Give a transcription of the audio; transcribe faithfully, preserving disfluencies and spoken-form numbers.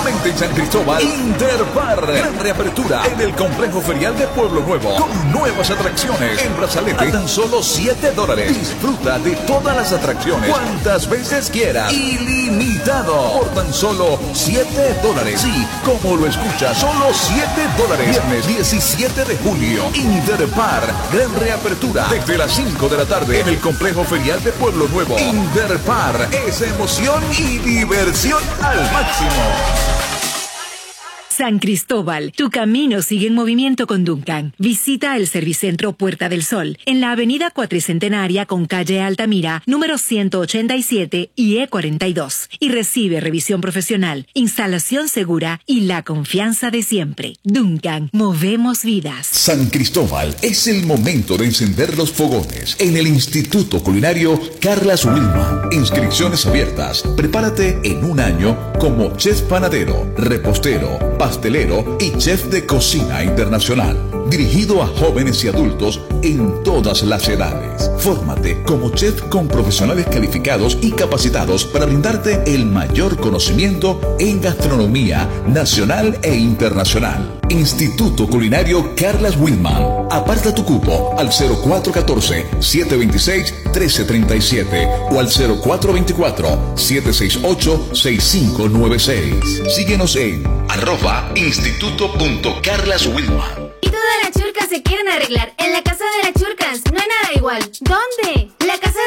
nuevamente en San Cristóbal. Interpar, gran reapertura en el complejo ferial de Pueblo Nuevo, con nuevas atracciones en brazalete a tan solo siete dólares. Disfruta de todas las atracciones cuantas veces quieras, ilimitado, por tan solo siete dólares. Sí, como lo escucha, solo siete dólares. Viernes diecisiete de julio, Interpar, gran reapertura desde las cinco de la tarde en el complejo ferial de Pueblo Nuevo. Interpar es emoción y diversión al máximo. San Cristóbal, tu camino sigue en movimiento con Duncan. Visita el Servicentro Puerta del Sol en la avenida Cuatricentenaria con calle Altamira, número ciento ochenta y siete y E cuarenta y dos. Y recibe revisión profesional, instalación segura y la confianza de siempre. Duncan, movemos vidas. San Cristóbal, es el momento de encender los fogones en el Instituto Culinario Carlas Wilma. Inscripciones abiertas. Prepárate en un año como chef panadero, repostero, pastelero y chef de cocina internacional. Dirigido a jóvenes y adultos en todas las edades. Fórmate como chef con profesionales calificados y capacitados para brindarte el mayor conocimiento en gastronomía nacional e internacional. Instituto Culinario Carlas Wilman. Aparta tu cupo al cero cuatro uno cuatro, siete dos seis, uno tres tres siete o al cero cuatro dos cuatro, siete seis ocho, seis cinco nueve seis. Síguenos en arroba instituto.carlaswilman. Y todas las churcas se quieren arreglar. En la casa de las churcas no hay nada igual. ¿Dónde? La casa